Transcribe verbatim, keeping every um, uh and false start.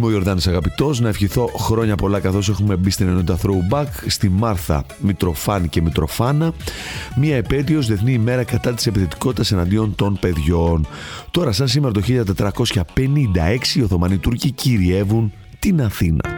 Είμαι ο Ιορδάνης Αγαπητός. Να ευχηθώ χρόνια πολλά καθώς έχουμε μπει στην ενότητα Throwback στη Μάρθα Μητροφάνη και Μητροφάνα. Μία επέτειος, Διεθνή ημέρα κατά της επιθετικότητας εναντίον των παιδιών. Τώρα, σαν σήμερα το χίλια τετρακόσια πενήντα έξι, οι Οθωμανοί Τούρκοι κυριεύουν την Αθήνα.